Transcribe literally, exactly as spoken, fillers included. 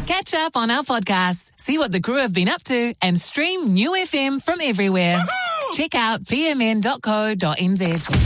Catch up on our podcasts, see what the crew have been up to, and stream New F M from everywhere. Check out p m n dot co dot n z.